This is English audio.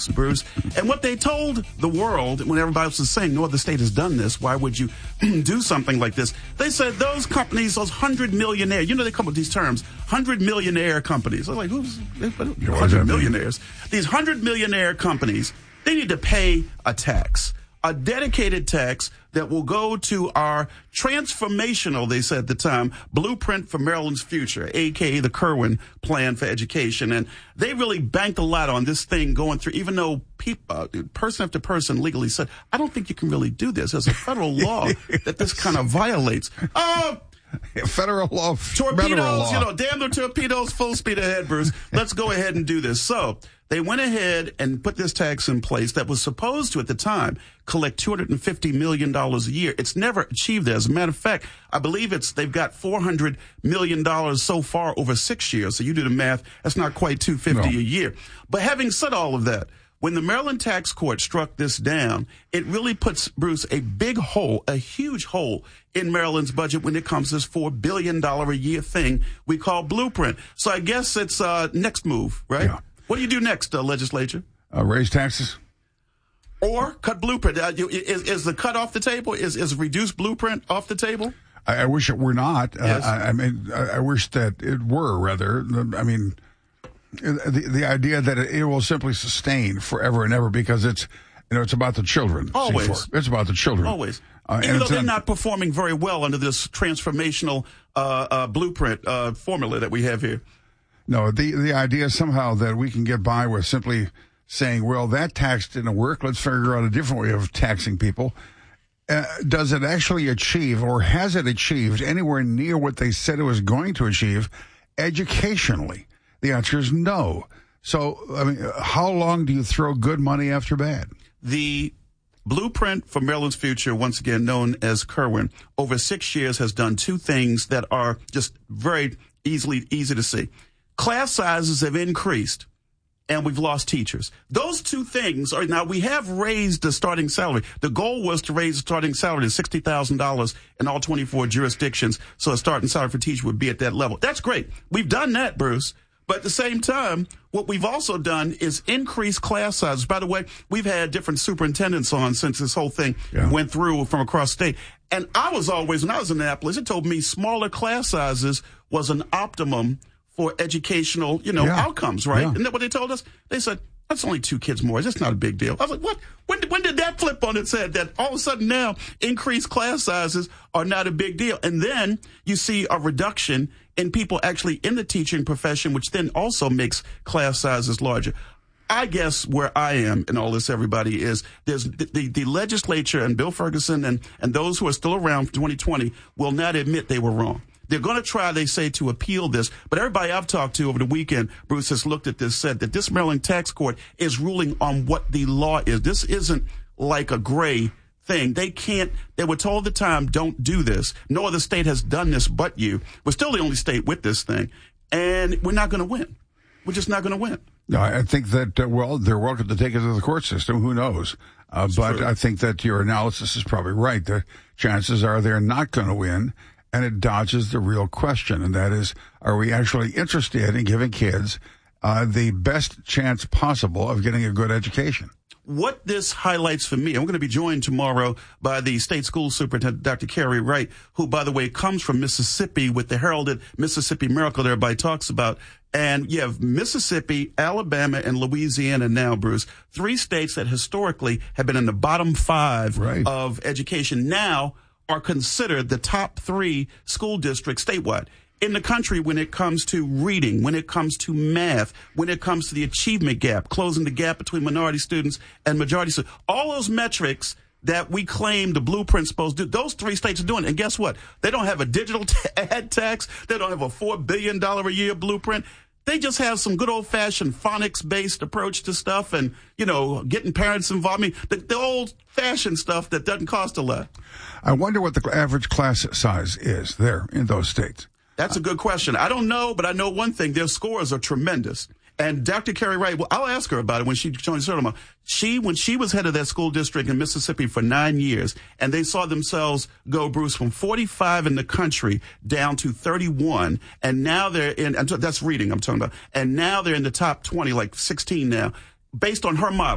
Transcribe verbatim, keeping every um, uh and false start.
tax, Bruce. And what they told the world when everybody else was saying, no other state has done this, why would you do something like this? They said those companies, those hundred millionaire, you know they come up with these terms, hundred millionaire companies. I was like, who's hundred millionaires? These hundred millionaire companies, they need to pay a tax, a dedicated tax that will go to our transformational, they said at the time, blueprint for Maryland's future, a k a the Kirwan plan for education. And they really banked a lot on this thing going through, even though people, uh, person after person legally said, I don't think you can really do this. There's a federal law that this kind of violates. Oh, Federal law, torpedoes, federal law. You know, damn the torpedoes, full speed ahead, Bruce. Let's go ahead and do this. So they went ahead and put this tax in place that was supposed to, at the time, collect two hundred fifty million dollars a year. It's never achieved that. As a matter of fact, I believe it's they've got four hundred million dollars so far over six years. So you do the math. That's not quite two hundred fifty no. a year. But having said all of that, when the Maryland tax court struck this down, it really puts, Bruce, a big hole, a huge hole in Maryland's budget when it comes to this four billion dollars a year thing we call Blueprint. So I guess it's uh next move, right? Yeah. What do you do next, uh, legislature? Uh, raise taxes? Or cut Blueprint? Uh, you, is, is the cut off the table? Is, is reduced Blueprint off the table? I, I wish it were not. Yes. Uh, I, I mean, I, I wish that it were, rather. I mean, the the idea that it, it will simply sustain forever and ever because it's, you know, it's about the children. Always. C four. It's about the children. Always. Uh, Even though they're not, not performing very well under this transformational uh, uh, blueprint uh, formula that we have here. No, the, the idea somehow that we can get by with simply saying, well, that tax didn't work. Let's figure out a different way of taxing people. Uh, does it actually achieve, or has it achieved anywhere near what they said it was going to achieve educationally? The answer is no. So, I mean, how long do you throw good money after bad? The Blueprint for Maryland's Future, once again known as Kirwan, over six years has done two things that are just very easily easy to see. Class sizes have increased, and we've lost teachers. Those two things are, now we have raised the starting salary. The goal was to raise the starting salary to sixty thousand dollars in all twenty-four jurisdictions, so a starting salary for teacher would be at that level. That's great. We've done that, Bruce. But at the same time, what we've also done is increase class sizes. By the way, we've had different superintendents on since this whole thing yeah. went through from across the state. And I was always, when I was in Annapolis, it told me smaller class sizes was an optimum for educational, you know, yeah. outcomes, right? Yeah. Isn't that what they told us? They said, that's only two kids more. That's not a big deal. I was like, what? When, when did that flip on its head that all of a sudden now increased class sizes are not a big deal? And then you see a reduction in people actually in the teaching profession, which then also makes class sizes larger. I guess where I am in all this, everybody, is there's the, the, the legislature and Bill Ferguson and, and those who are still around for twenty twenty will not admit they were wrong. They're going to try, they say, to appeal this. But everybody I've talked to over the weekend, Bruce, has looked at this, said that this Maryland tax court is ruling on what the law is. This isn't like a gray thing. They can't, they were told at the time, don't do this. No other state has done this but you. We're still the only state with this thing. And we're not going to win. We're just not going to win. No, I think that, uh, well, they're welcome to take it to the court system. Who knows? Uh, but true. I think that your analysis is probably right. The chances are they're not going to win. And it dodges the real question, and that is, are we actually interested in giving kids uh, the best chance possible of getting a good education? What this highlights for me, I'm going to be joined tomorrow by the state school superintendent, Doctor Carrie Wright, who, by the way, comes from Mississippi with the heralded Mississippi Miracle that everybody talks about. And you have Mississippi, Alabama, and Louisiana now, Bruce, three states that historically have been in the bottom five right. of education now are considered the top three school districts statewide in the country when it comes to reading, when it comes to math, when it comes to the achievement gap, closing the gap between minority students and majority students. All those metrics that we claim the blueprint's supposed to do, those three states are doing it. And guess what? They don't have a digital t- ad tax. They don't have a four billion dollars a year blueprint. They just have some good old-fashioned phonics-based approach to stuff and, you know, getting parents involved. I mean, the, the old-fashioned stuff that doesn't cost a lot. I wonder what the average class size is there in those states. That's a good question. I don't know, but I know one thing. Their scores are tremendous. And Doctor Carrie Wright, well, I'll ask her about it when she joins Certima. She, when she was head of that school district in Mississippi for nine years, and they saw themselves go, Bruce, from forty-five in the country down to thirty-one, and now they're in, that's reading I'm talking about, and now they're in the top twenty, like sixteen now, based on her model.